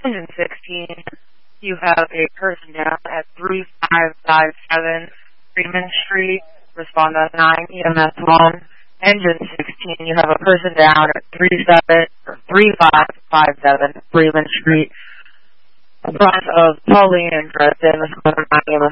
Engine 16, you have a person down at 3557 Freeman Street. Respond on 9 EMS 1. Engine 16, you have a person down at 3557 Freeman Street. In front of Pauline and Dresden. Respond on 9 EMS